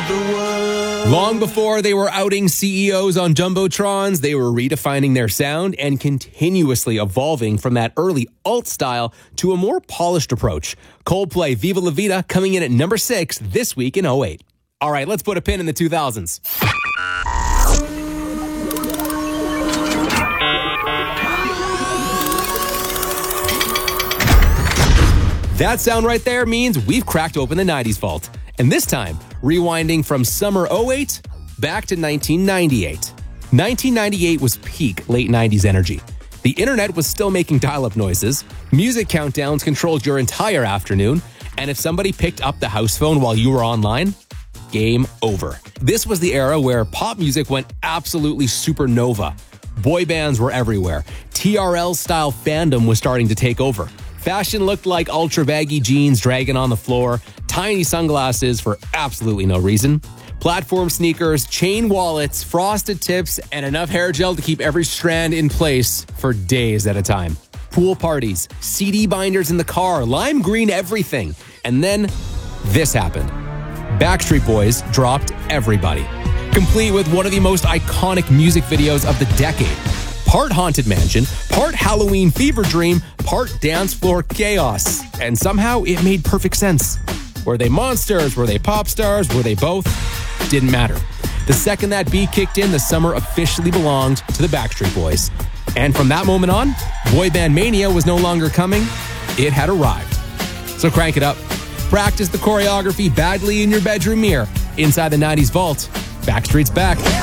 the world. Long before they were outing CEOs on Jumbotrons, they were redefining their sound and continuously evolving from that early alt style to a more polished approach. Coldplay, Viva La Vida, coming in at number 6 this week in 08. All right, let's put a pin in the 2000s. That sound right there means we've cracked open the 90s vault. And this time, rewinding from summer 08 back to 1998. 1998 was peak late 90s energy. The internet was still making dial-up noises, music countdowns controlled your entire afternoon, and if somebody picked up the house phone while you were online, game over. This was the era where pop music went absolutely supernova. Boy bands were everywhere. TRL-style fandom was starting to take over. Fashion looked like ultra-baggy jeans dragging on the floor, tiny sunglasses for absolutely no reason, platform sneakers, chain wallets, frosted tips, and enough hair gel to keep every strand in place for days at a time. Pool parties, CD binders in the car, lime green everything. And then this happened. Backstreet Boys dropped Everybody, complete with one of the most iconic music videos of the decade. Part Haunted Mansion, part Halloween fever dream, part dance floor chaos. And somehow it made perfect sense. Were they monsters? Were they pop stars? Were they both? Didn't matter. The second that beat kicked in, the summer officially belonged to the Backstreet Boys. And from that moment on, boy band mania was no longer coming. It had arrived. So crank it up. Practice the choreography badly in your bedroom mirror. Inside the 90s vault, Backstreet's back.